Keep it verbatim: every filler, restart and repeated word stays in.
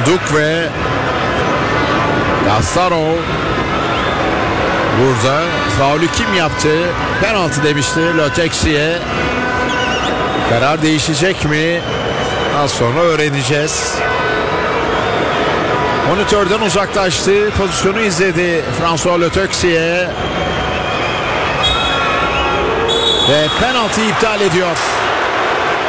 Duk ve Gastarov. Burada faulü kim yaptı? Penaltı demişti Le Texier. Karar değişecek mi? Az sonra öğreneceğiz. Monitörden uzaklaştı. Pozisyonu izledi François Le Texier. Ve penaltıyı iptal ediyor.